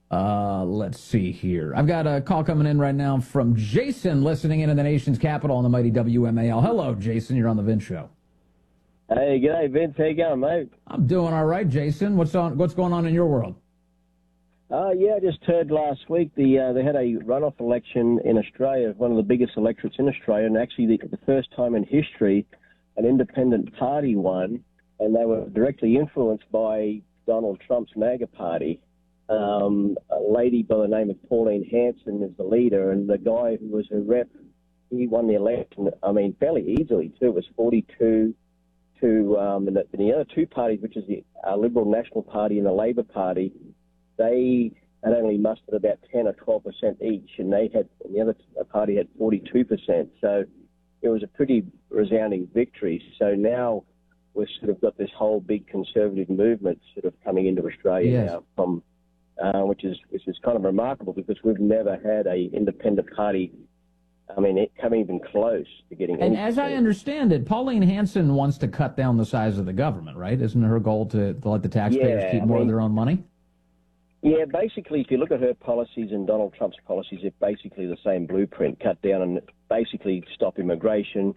Let's see here. I've got a call coming in right now from Jason, listening in the nation's capital on the mighty WMAL. Hello, Jason. You're on the Vince Show. Hey, g'day, Vince. How you going, mate? I'm doing all right, Jason. What's going on in your world? Yeah, I just heard last week they had a runoff election in Australia, one of the biggest electorates in Australia, and actually the first time in history an independent party won, and they were directly influenced by Donald Trump's MAGA party. A lady by the name of Pauline Hanson is the leader, and the guy who was her rep, he won the election, fairly easily too. It was 42 to, and the other two parties, which is the Liberal National Party and the Labor Party, they had only mustered about 10 or 12% each, and the other party had 42%. So it was a pretty resounding victory. So now we've sort of got this whole big conservative movement sort of coming into Australia now, from which is kind of remarkable because we've never had a independent party. It come even close to getting. And as I understand it, Pauline Hanson wants to cut down the size of the government, right? Isn't her goal to let the taxpayers keep more of their own money? Yeah, basically, if you look at her policies and Donald Trump's policies, they're basically the same blueprint: cut down and basically stop immigration,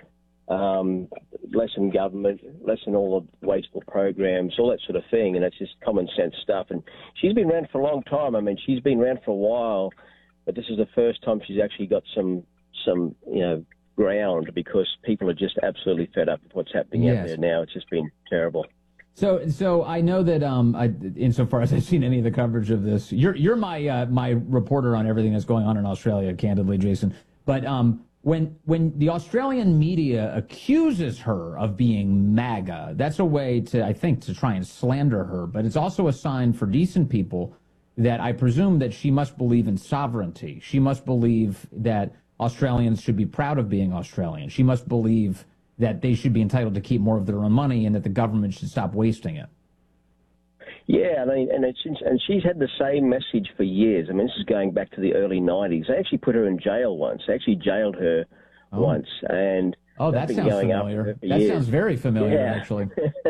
lessen government, lessen all the wasteful programs, all that sort of thing. And it's just common sense stuff. And she's been around for a long time. She's been around for a while, but this is the first time she's actually got some ground, because people are just absolutely fed up with what's happening out there now. It's just been terrible. So I know that insofar as I've seen any of the coverage of this, you're my reporter on everything that's going on in Australia, candidly, Jason. But when the Australian media accuses her of being MAGA, that's a way to try and slander her. But it's also a sign for decent people that I presume that she must believe in sovereignty. She must believe that Australians should be proud of being Australian. She must believe that they should be entitled to keep more of their own money and that the government should stop wasting it. Yeah, and she's had the same message for years. This is going back to the early 90s. They actually put her in jail once. They actually jailed her once. And that sounds familiar. That sounds very familiar, actually.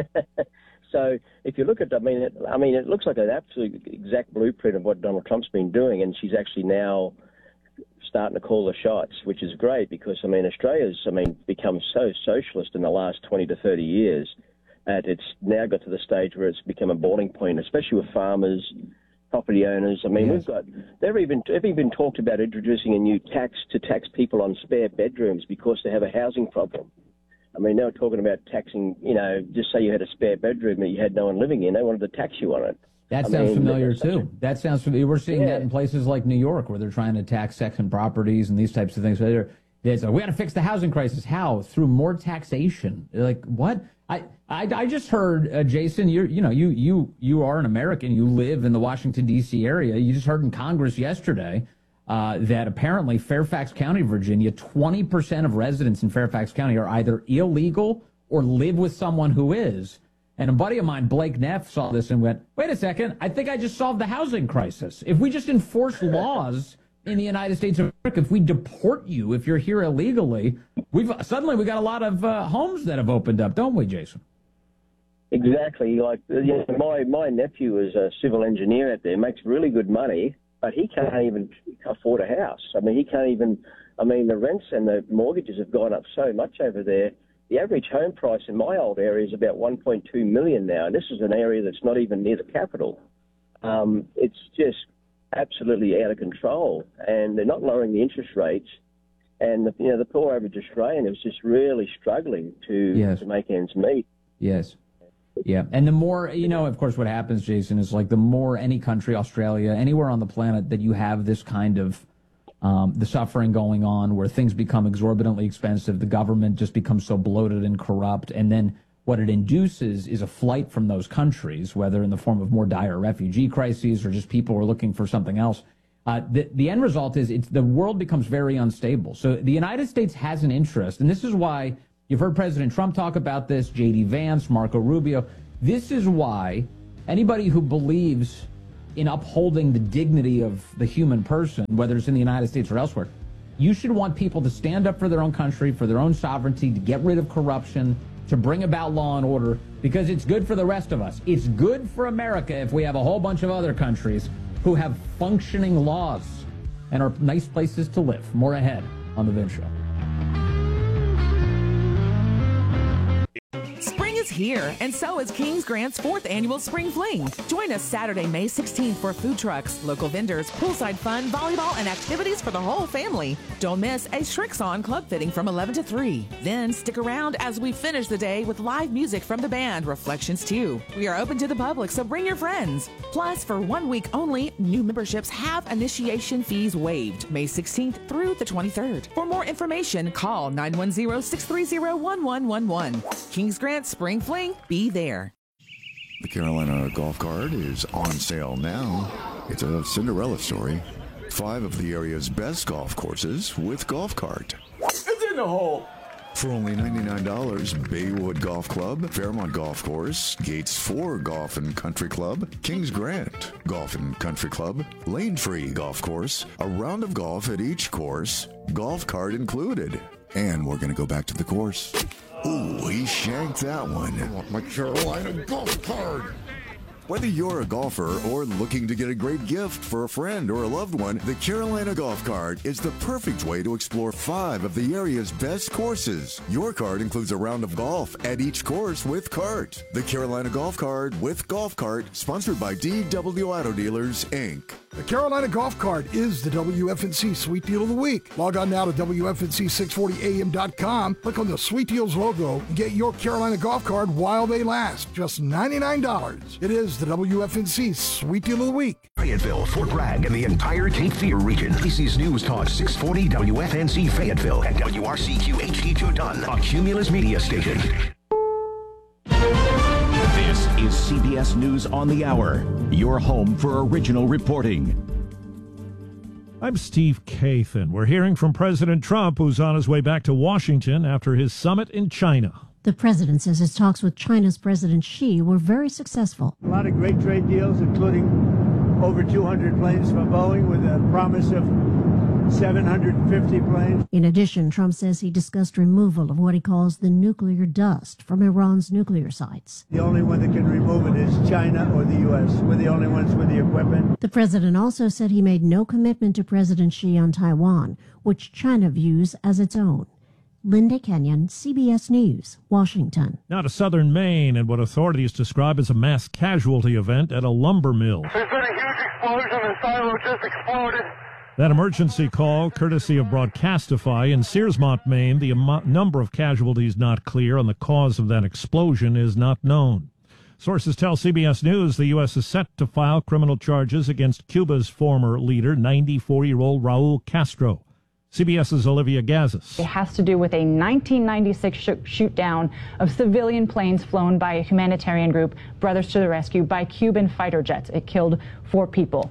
So if you look at, it looks like an absolute exact blueprint of what Donald Trump's been doing, and she's actually now starting to call the shots, which is great because, Australia's, become so socialist in the last 20 to 30 years that it's now got to the stage where it's become a boiling point, especially with farmers, property owners. They've even talked about introducing a new tax to tax people on spare bedrooms because they have a housing problem. They were talking about taxing, just say you had a spare bedroom that you had no one living in, they wanted to tax you on it. That sounds familiar, too. That sounds familiar. We're seeing that in places like New York where they're trying to tax second properties and these types of things. So we got to fix the housing crisis. How? Through more taxation. Like, what? I just heard, Jason, you are an American. You live in the Washington, D.C. area. You just heard in Congress yesterday that apparently Fairfax County, Virginia, 20% of residents in Fairfax County are either illegal or live with someone who is. And a buddy of mine, Blake Neff, saw this and went, wait a second, I think I just solved the housing crisis. If we just enforce laws in the United States of America, if we deport you if you're here illegally, we got a lot of homes that have opened up, don't we, Jason? Exactly. My nephew is a civil engineer out there, makes really good money, but he can't even afford a house. He can't even, the rents and the mortgages have gone up so much over there. The average home price in my old area is about $1.2 million now, and this is an area that's not even near the capital. It's just absolutely out of control, and they're not lowering the interest rates. And the poor average Australian is just really struggling to make ends meet. Yes. Yeah. And the more, of course, what happens, Jason, is like the more any country, Australia, anywhere on the planet that you have this kind of the suffering going on where things become exorbitantly expensive, the government just becomes so bloated and corrupt, and then what it induces is a flight from those countries, whether in the form of more dire refugee crises or just people who are looking for something else. The end result is the world becomes very unstable. So the United States has an interest, and this is why you've heard President Trump talk about this, J.D. Vance, Marco Rubio. This is why anybody who believes in upholding the dignity of the human person, whether it's in the United States or elsewhere, you should want people to stand up for their own country, for their own sovereignty, to get rid of corruption, to bring about law and order, because it's good for the rest of us. It's good for America if we have a whole bunch of other countries who have functioning laws and are nice places to live. More ahead on The Vince Show. Spring is here, and so is Kings Grant's 4th annual Spring Fling. Join us Saturday, May 16th for food trucks, local vendors, poolside fun, volleyball, and activities for the whole family. Don't miss a Shrix-On club fitting from 11 to 3. Then stick around as we finish the day with live music from the band Reflections 2. We are open to the public, so bring your friends. Plus, for 1 week only, new memberships have initiation fees waived May 16th through the 23rd. For more information, call 910-630-1111. Kings Grant Spring Fling, be there. The Carolina Golf Cart is on sale now. It's a Cinderella story. 5 of the area's best golf courses with Golf Cart. It's in the hole. For only $99, Baywood Golf Club, Fairmont Golf Course, Gates 4 Golf and Country Club, Kings Grant Golf and Country Club, Lane Free Golf Course, a round of golf at each course, Golf Cart included. And we're going to go back to the course. Ooh, he shanked that one. I want my Carolina Golf Cart. Whether you're a golfer or looking to get a great gift for a friend or a loved one, the Carolina Golf Cart is the perfect way to explore 5 of the area's best courses. Your cart includes a round of golf at each course with cart. The Carolina Golf Cart with Golf Cart, sponsored by DW Auto Dealers, Inc. The Carolina Golf Cart is the WFNC Sweet Deal of the Week. Log on now to WFNC640AM.com, click on the Sweet Deals logo, and get your Carolina Golf Cart while they last. Just $99. It is the WFNC Sweet Deal of the Week. Fayetteville, Fort Bragg, and the entire Cape Fear region. ABC's News Talk 640 WFNC Fayetteville and WRCQ HD2 Dunn, a Cumulus media station. This is CBS News on the Hour, your home for original reporting. I'm Steve Kathan. We're hearing from President Trump, who's on his way back to Washington after his summit in China. The president says his talks with China's President Xi were very successful. A lot of great trade deals, including over 200 planes from Boeing with a promise of 750 planes. In addition, Trump says he discussed removal of what he calls the nuclear dust from Iran's nuclear sites. The only one that can remove it is China or the U.S. We're the only ones with the equipment. The president also said he made no commitment to President Xi on Taiwan, which China views as its own. Linda Kenyon, CBS News, Washington. Now to southern Maine and what authorities describe as a mass casualty event at a lumber mill. There's been a huge explosion. The silo just exploded. That emergency call, courtesy of Broadcastify in Searsmont, Maine. The number of casualties not clear, and the cause of that explosion is not known. Sources tell CBS News the U.S. is set to file criminal charges against Cuba's former leader, 94-year-old Raul Castro. CBS's Olivia Gazis. It has to do with a 1996 shoot-down of civilian planes flown by a humanitarian group, Brothers to the Rescue, by Cuban fighter jets. It killed 4 people.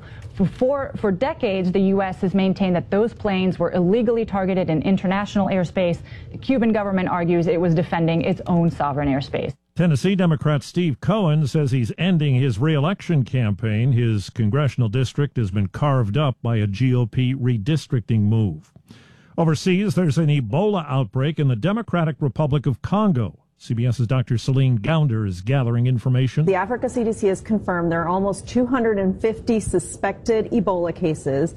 For decades, the U.S. has maintained that those planes were illegally targeted in international airspace. The Cuban government argues it was defending its own sovereign airspace. Tennessee Democrat Steve Cohen says he's ending his re-election campaign. His congressional district has been carved up by a GOP redistricting move. Overseas, there's an Ebola outbreak in the Democratic Republic of Congo. CBS's Dr. Celine Gounder is gathering information. The Africa CDC has confirmed there are almost 250 suspected Ebola cases,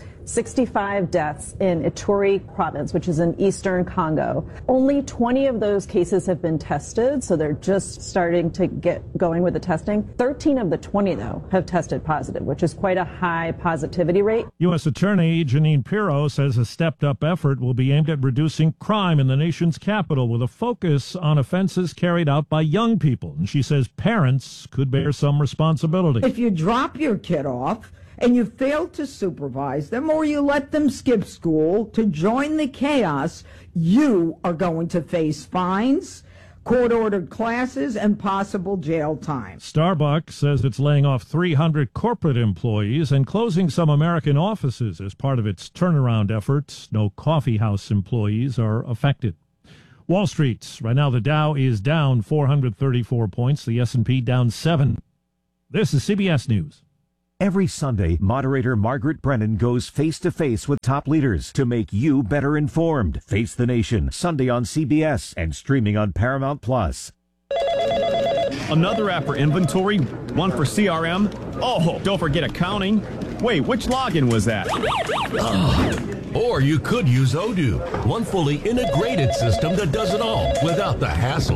65 deaths in Ituri province, which is in eastern Congo. Only 20 of those cases have been tested, so they're just starting to get going with the testing. 13 of the 20, though, have tested positive, which is quite a high positivity rate. U.S. Attorney Janine Pirro says a stepped-up effort will be aimed at reducing crime in the nation's capital with a focus on offenses carried out by young people. And she says parents could bear some responsibility. If you drop your kid off and you fail to supervise them or you let them skip school to join the chaos, you are going to face fines, court-ordered classes, and possible jail time. Starbucks says it's laying off 300 corporate employees and closing some American offices as part of its turnaround efforts. No coffee house employees are affected. Wall Street, right now the Dow is down 434 points, the S&P down 7. This is CBS News. Every Sunday, moderator Margaret Brennan goes face-to-face with top leaders to make you better informed. Face the Nation, Sunday on CBS and streaming on Paramount+. Another app for inventory, one for CRM. Oh, don't forget accounting. Wait, which login was that? Or you could use Odoo, one fully integrated system that does it all without the hassle.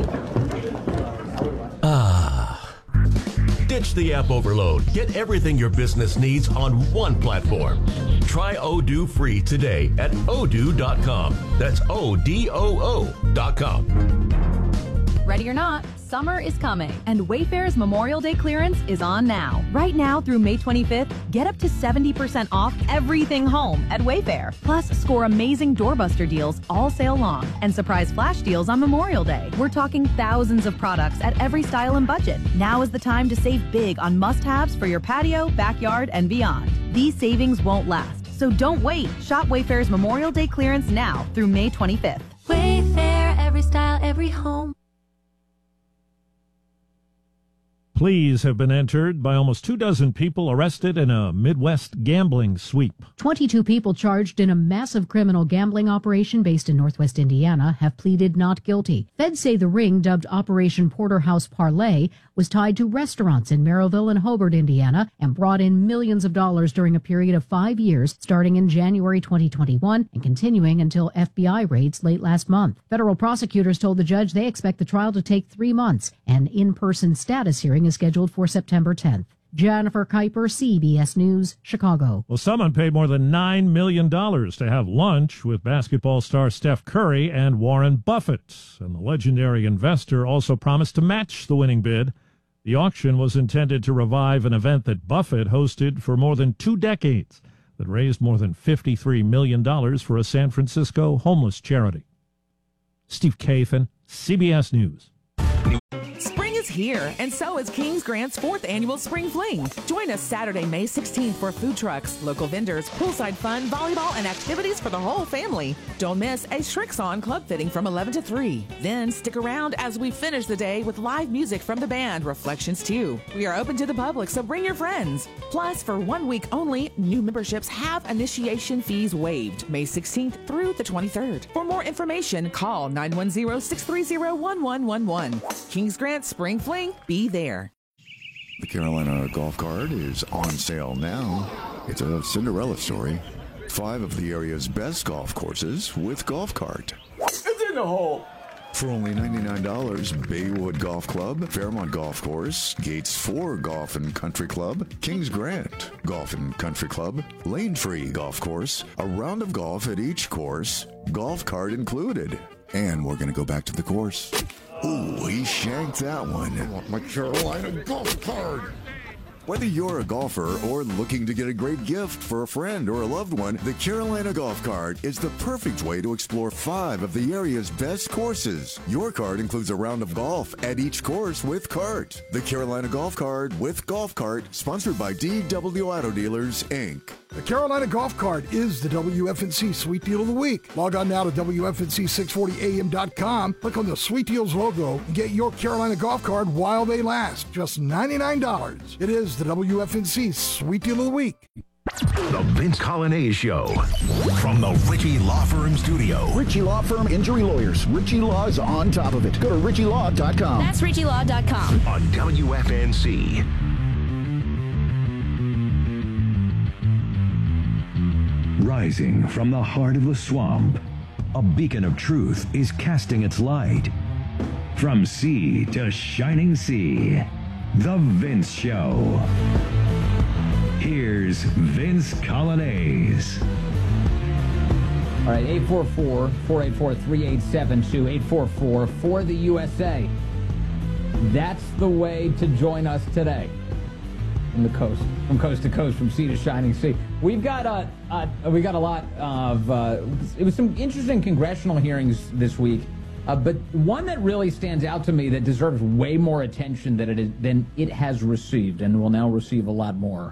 Ditch the app overload. Get everything your business needs on one platform. Try Odoo free today at odoo.com. That's ODOO.com. Ready or not, summer is coming, and Wayfair's Memorial Day clearance is on now. Right now through May 25th, get up to 70% off everything home at Wayfair. Plus, score amazing doorbuster deals all sale long and surprise flash deals on Memorial Day. We're talking thousands of products at every style and budget. Now is the time to save big on must-haves for your patio, backyard, and beyond. These savings won't last, so don't wait. Shop Wayfair's Memorial Day clearance now through May 25th. Wayfair, every style, every home. Pleas have been entered by almost 24 people arrested in a Midwest gambling sweep. 22 people charged in a massive criminal gambling operation based in Northwest Indiana have pleaded not guilty. Feds say the ring, dubbed Operation Porterhouse Parlay, was tied to restaurants in Merrillville and Hobart, Indiana, and brought in millions of dollars during a period of 5 years, starting in January 2021 and continuing until FBI raids late last month. Federal prosecutors told the judge they expect the trial to take 3 months. An in-person status hearing is scheduled for September 10th. Jennifer Kuiper, CBS News, Chicago. Well, someone paid more than $9 million to have lunch with basketball star Steph Curry and Warren Buffett. And the legendary investor also promised to match the winning bid. The auction was intended to revive an event that Buffett hosted for more than 2 decades that raised more than $53 million for a San Francisco homeless charity. Steve Kathan, CBS News. Spring is here, and so is Kings Grant's 4th annual Spring Fling. Join us Saturday, May 16th for food trucks, local vendors, poolside fun, volleyball, and activities for the whole family. Don't miss a Shrix-On club fitting from 11 to 3. Then stick around as we finish the day with live music from the band Reflections 2. We are open to the public, so bring your friends. Plus, for 1 week only, new memberships have initiation fees waived May 16th through the 23rd. For more information, call 910-630-1111. Kings Grant Spring Fling, be there. The Carolina Golf Cart is on sale now. It's a Cinderella story. 5 of the area's best golf courses with Golf Cart. It's in the hole. For only $99, Baywood Golf Club, Fairmont Golf Course, Gates 4 Golf and Country Club, Kings Grant Golf and Country Club, Lane Free Golf Course, a round of golf at each course, Golf Cart included. And we're going to go back to the course. Ooh, he shanked that one. I want my Carolina Golf Cart. Whether you're a golfer or looking to get a great gift for a friend or a loved one, the Carolina Golf Cart is the perfect way to explore 5 of the area's best courses. Your cart includes a round of golf at each course with cart. The Carolina Golf Cart with Golf Cart, sponsored by DW Auto Dealers, Inc. The Carolina Golf Cart is the WFNC Sweet Deal of the Week. Log on now to WFNC640AM.com, click on the Sweet Deals logo, and get your Carolina Golf Cart while they last. Just $99. It is the WFNC Sweet Deal of the Week. The Vince Colonnese Show from the Ritchie Law Firm Studio. Ritchie Law Firm Injury Lawyers. Ritchie Law is on top of it. Go to RitchieLaw.com. That's RitchieLaw.com. On WFNC. Rising from the heart of the swamp, a beacon of truth is casting its light. From sea to shining sea, The Vince Show. Here's Vince Colonnese. All right, 844-484-3872, 844-4-the-USA. That's the way to join us today. From coast to coast, from sea to shining sea. We've got a lot of. It was some interesting congressional hearings this week, but one that really stands out to me that deserves way more attention than it has received, and will now receive a lot more,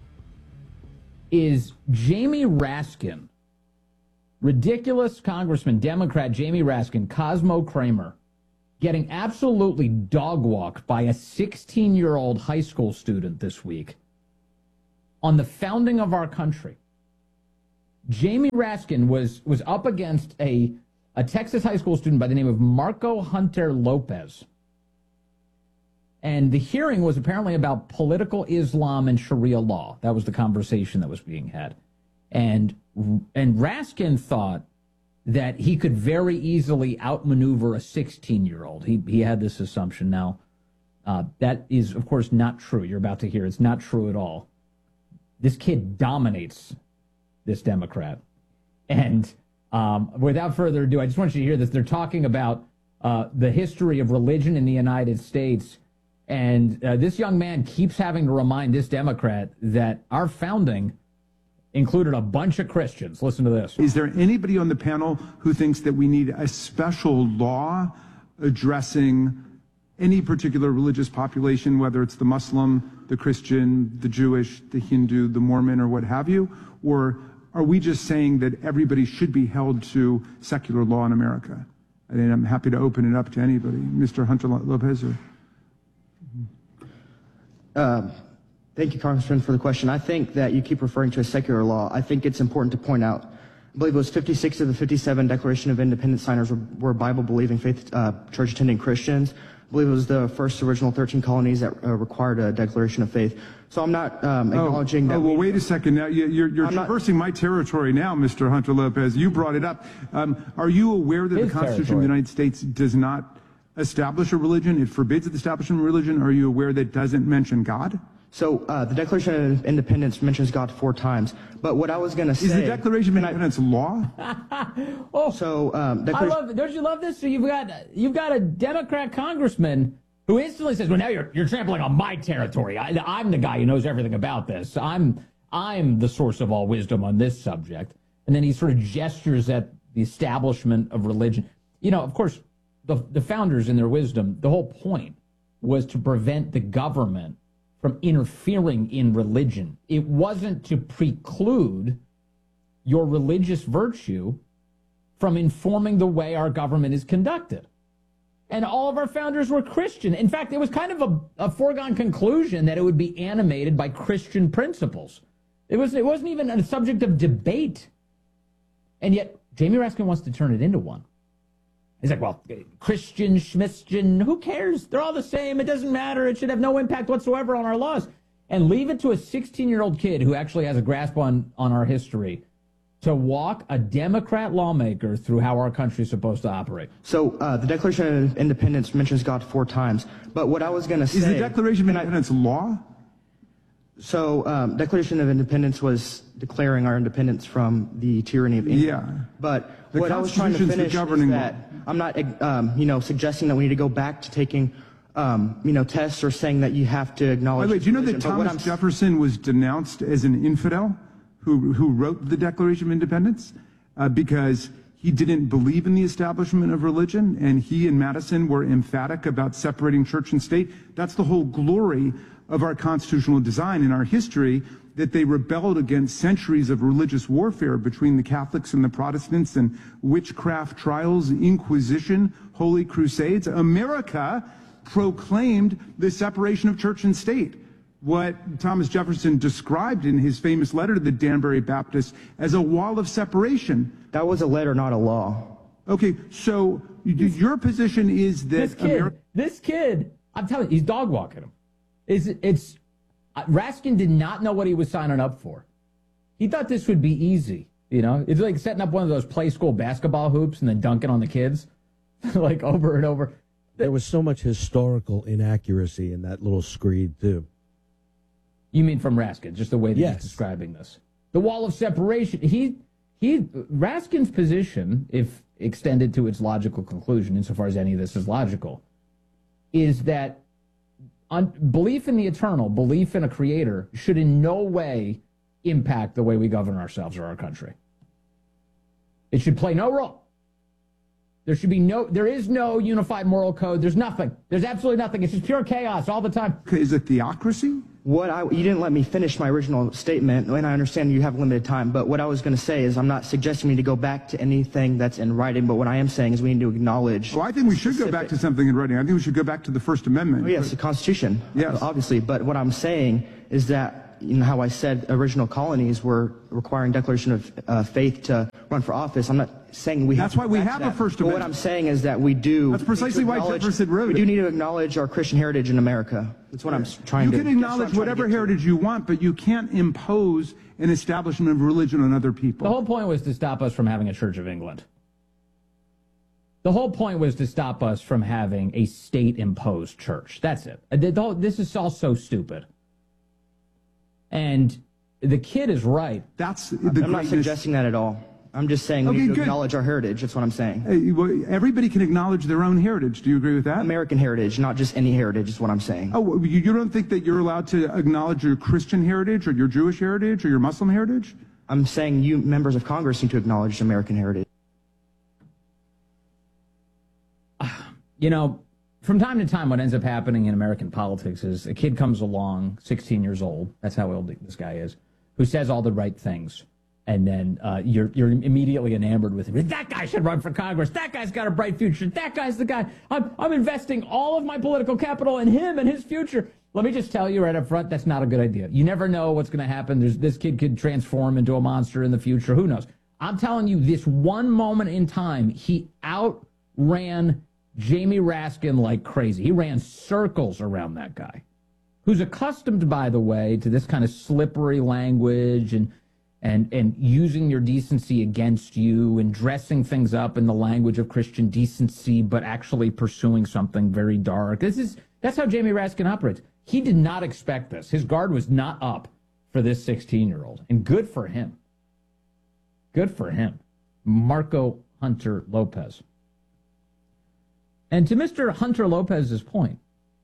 is Jamie Raskin, ridiculous Congressman, Democrat Jamie Raskin, Cosmo Kramer, getting absolutely dog-walked by a 16-year-old high school student this week on the founding of our country. Jamie Raskin was up against a Texas high school student by the name of Marco Hunter Lopez. And the hearing was apparently about political Islam and Sharia law. That was the conversation that was being had. And Raskin thought that he could very easily outmaneuver a 16-year-old. He had this assumption. Now, that is, of course, not true. You're about to hear it's not true at all. This kid dominates this Democrat. And without further ado, I just want you to hear this. They're talking about the history of religion in the United States. And this young man keeps having to remind this Democrat that our founding included a bunch of Christians. Listen to this. Is there anybody on the panel who thinks that we need a special law addressing any particular religious population, whether it's the Muslim, the Christian, the Jewish, the Hindu, the Mormon, or what have you? Or are we just saying that everybody should be held to secular law in America? And I'm happy to open it up to anybody. Mr. Hunter Lopez. Thank you, Congressman, for the question. I think that you keep referring to a secular law. I think it's important to point out, I believe it was 56 of the 57 Declaration of Independence signers were Bible-believing, faith church-attending Christians. I believe it was the first original 13 colonies that required a declaration of faith. So I'm not acknowledging that. Well, wait a second. Now you're traversing my territory now, Mr. Hunter Lopez. You brought it up. Are you aware that the Constitution of the United States does not establish a religion? It forbids the establishment of religion. Are you aware that it doesn't mention God? So the Declaration of Independence mentions God 4 times. But what I was going to say... Is the Declaration of Independence law? So, don't you love this? So you've got a Democrat congressman who instantly says, well, now you're trampling on my territory. I'm the guy who knows everything about this. I'm the source of all wisdom on this subject. And then he sort of gestures at the establishment of religion. You know, of course, the founders in their wisdom, the whole point was to prevent the government from interfering in religion. It wasn't to preclude your religious virtue from informing the way our government is conducted. And all of our founders were Christian. In fact, it was kind of a foregone conclusion that it would be animated by Christian principles. It wasn't even a subject of debate. And yet, Jamie Raskin wants to turn it into one. He's like, well, Christian, Schmistian, who cares? They're all the same. It doesn't matter. It should have no impact whatsoever on our laws. And leave it to a 16-year-old kid who actually has a grasp on our history to walk a Democrat lawmaker through how our country is supposed to operate. So the Declaration of Independence mentions God 4 times. But what I was going to say... Is the Declaration of Independence law? So Declaration of Independence was declaring our independence from the tyranny of England. Yeah. But what I was trying to finish is that I'm not, suggesting that we need to go back to taking, tests or saying that you have to acknowledge. Wait, do you know that Thomas Jefferson was denounced as an infidel who wrote the Declaration of Independence because he didn't believe in the establishment of religion, and he and Madison were emphatic about separating church and state? That's the whole glory of our constitutional design in our history, that they rebelled against centuries of religious warfare between the Catholics and the Protestants and witchcraft trials, Inquisition, holy crusades. America proclaimed the separation of church and state, what Thomas Jefferson described in his famous letter to the Danbury Baptists as a wall of separation. That was a letter, not a law. Okay, so your position is that this kid, I'm telling you, he's dog walking him. Raskin did not know what he was signing up for. He thought this would be easy. You know, it's like setting up one of those play school basketball hoops and then dunking on the kids, like over and over. There was so much historical inaccuracy in that little screed, too. You mean from Raskin, just the way that he's describing this? The wall of separation. Raskin's position, if extended to its logical conclusion, insofar as any of this is logical, is that belief in the eternal, belief in a creator, should in no way impact the way we govern ourselves or our country. It should play no role. There is no unified moral code. There's nothing. There's absolutely nothing. It's just pure chaos all the time. Is it theocracy? You didn't let me finish my original statement, and I understand you have limited time, but what I was going to say is I'm not suggesting we need to go back to anything that's in writing, but what I am saying is we need to acknowledge... Well, I think we should go back to something in writing. I think we should go back to the First Amendment. Oh, yes, the Constitution, yes, obviously, but what I'm saying is that how I said original colonies were requiring declaration of faith to run for office. I'm not saying we have. That's why we have a First Amendment. But what I'm saying is that we do. That's precisely why Jefferson wrote it. We do need to acknowledge our Christian heritage in America. That's what I'm trying to. You can acknowledge whatever heritage you want, but you can't impose an establishment of religion on other people. The whole point was to stop us from having a Church of England. The whole point was to stop us from having a state-imposed church. That's it. This is all so stupid. And the kid is right. I'm not suggesting that at all. I'm just saying we need to acknowledge our heritage. That's what I'm saying. Everybody can acknowledge their own heritage. Do you agree with that? American heritage, not just any heritage, is what I'm saying. Oh, you don't think that you're allowed to acknowledge your Christian heritage or your Jewish heritage or your Muslim heritage? I'm saying you members of Congress need to acknowledge American heritage. You know, from time to time, what ends up happening in American politics is a kid comes along, 16 years old, that's how old this guy is, who says all the right things. And then you're immediately enamored with him. That guy should run for Congress. That guy's got a bright future. That guy's the guy. I'm investing all of my political capital in him and his future. Let me just tell you right up front, that's not a good idea. You never know what's going to happen. This kid could transform into a monster in the future. Who knows? I'm telling you, this one moment in time, he outran Jamie Raskin like crazy. He ran circles around that guy, who's accustomed, by the way, to this kind of slippery language and using your decency against you and dressing things up in the language of Christian decency, but actually pursuing something very dark. That's how Jamie Raskin operates. He did not expect this. His guard was not up for this 16-year-old, and good for him. Good for him. Marco Hunter Lopez. And to Mr. Hunter Lopez's point,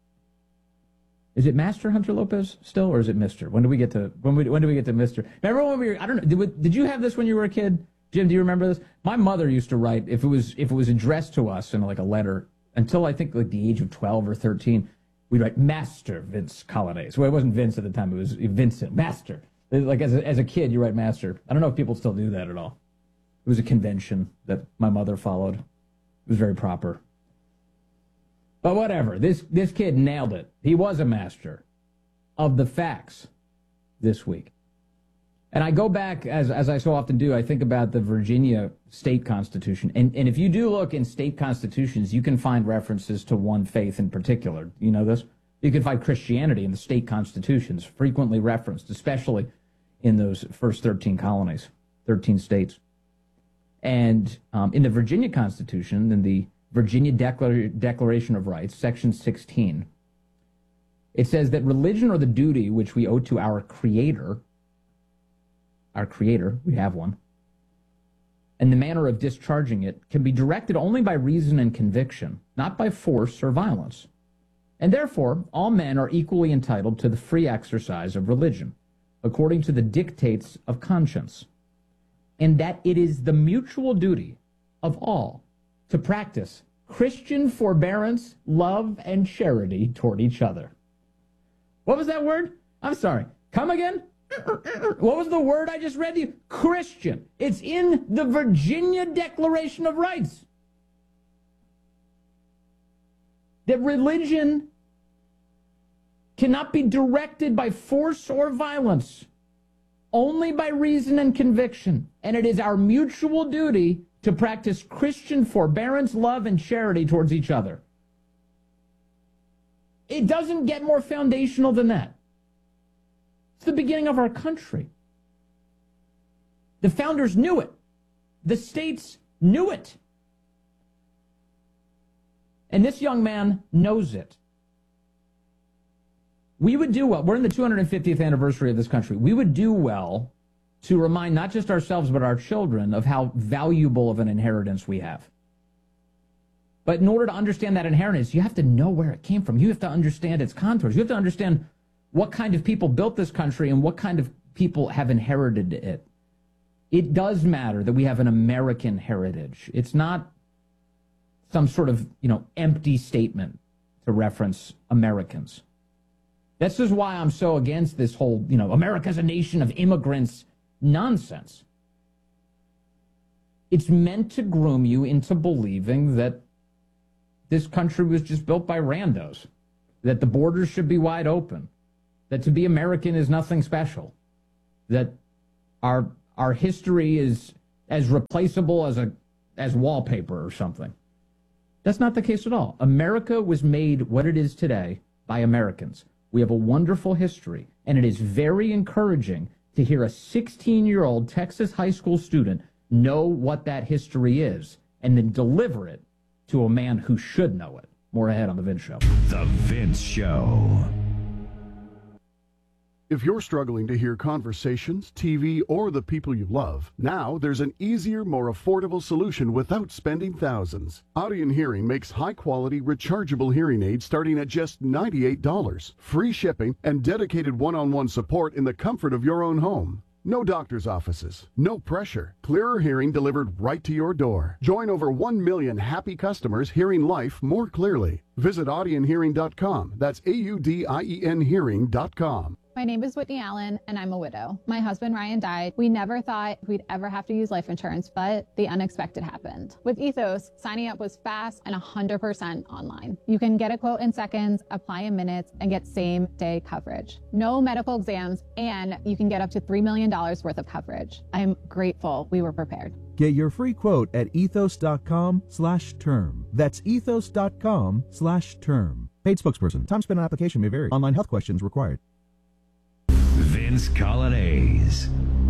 is it Master Hunter Lopez still, or is it Mr.? When do we get to Mr.? Remember when we were? I don't know. Did you have this when you were a kid, Jim? Do you remember this? My mother used to write if it was addressed to us in like a letter until I think like the age of 12 or 13. We'd write Master Vince Colonnese. Well, it wasn't Vince at the time; it was Vincent Master. Like as a kid, you write Master. I don't know if people still do that at all. It was a convention that my mother followed. It was very proper. But whatever, this kid nailed it. He was a master of the facts this week. And I go back, as I so often do, I think about the Virginia state constitution. And if you do look in state constitutions, you can find references to one faith in particular. You know this? You can find Christianity in the state constitutions, frequently referenced, especially in those first 13 colonies, 13 states. And in the Virginia Constitution, in the Virginia Declaration of Rights, Section 16, it says that religion or the duty which we owe to our Creator, we have one, and the manner of discharging it can be directed only by reason and conviction, not by force or violence. And therefore, all men are equally entitled to the free exercise of religion, according to the dictates of conscience, and that it is the mutual duty of all to practice Christian forbearance, love, and charity toward each other. What was that word? I'm sorry. Come again? What was the word I just read to you? Christian. It's in the Virginia Declaration of Rights. That religion cannot be directed by force or violence, only by reason and conviction. And it is our mutual duty to practice Christian forbearance, love, and charity towards each other. It doesn't get more foundational than that. It's the beginning of our country. The founders knew it. The states knew it. And this young man knows it. We would do well. We're in the 250th anniversary of this country. We would do well to remind not just ourselves but our children of how valuable of an inheritance we have. But in order to understand that inheritance, you have to know where it came from. You have to understand its contours. You have to understand what kind of people built this country and what kind of people have inherited it. It does matter that we have an American heritage. It's not some sort of, empty statement to reference Americans. This is why I'm so against this whole, America's a nation of immigrants nonsense. It's meant to groom you into believing that this country was just built by randos, that the borders should be wide open, that to be American is nothing special, that our history is as replaceable as wallpaper or something. That's not the case at all. America was made what it is today by Americans. We have a wonderful history, and it is very encouraging to hear a 16-year-old Texas high school student know what that history is and then deliver it to a man who should know it. More ahead on The Vince Show. The Vince Show. If you're struggling to hear conversations, TV, or the people you love, now there's an easier, more affordable solution without spending thousands. Audion Hearing makes high-quality, rechargeable hearing aids starting at just $98. Free shipping and dedicated one-on-one support in the comfort of your own home. No doctor's offices, no pressure. Clearer hearing delivered right to your door. Join over 1 million happy customers hearing life more clearly. Visit audionhearing.com. That's AUDIEN hearing.com. My name is Whitney Allen, and I'm a widow. My husband, Ryan, died. We never thought we'd ever have to use life insurance, but the unexpected happened. With Ethos, signing up was fast and 100% online. You can get a quote in seconds, apply in minutes, and get same-day coverage. No medical exams, and you can get up to $3 million worth of coverage. I'm grateful we were prepared. Get your free quote at ethos.com/term. That's ethos.com/term. Paid spokesperson. Time spent on application may vary. Online health questions required. Vince Colonnese.